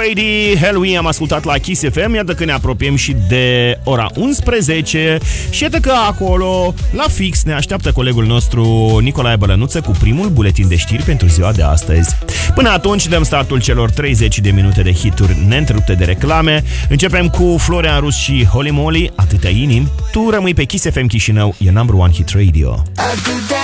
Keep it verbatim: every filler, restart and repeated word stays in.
Brady, Hell We, am ascultat la Kiss F M. Iată că ne apropiem și de ora unsprezece și iată că acolo, la fix, ne așteaptă colegul nostru Nicolae Bălănuță cu primul buletin de știri pentru ziua de astăzi. Până atunci dăm startul celor treizeci de minute de hituri neîntrerupte de reclame. Începem cu Florian Rus și Holy Moly, Atâtea Inimi. Tu rămâi pe Kiss F M Chișinău, e number one hit radio. Atâtea